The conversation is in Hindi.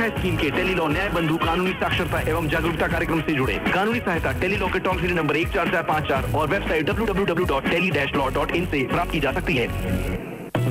शिक्षा स्कीम के टेलीलॉ न्याय बंधु कानूनी साक्षरता एवं जागरूकता कार्यक्रम से जुड़े। कानूनी सहायता टेलीलॉ के टोल फ्री नंबर 14454 और वेबसाइट www.tele-law.in से प्राप्त की जा सकती है।